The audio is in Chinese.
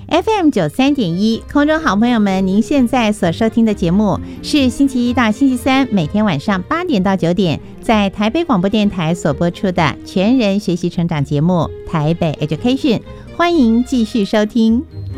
FM93.1，空中好朋友们，您现在所收听的节目是星期一到星期三每天晚上8点到9点，在台北广播电台所播出的全人学习成长节目《台北 Education》，欢迎继续收听。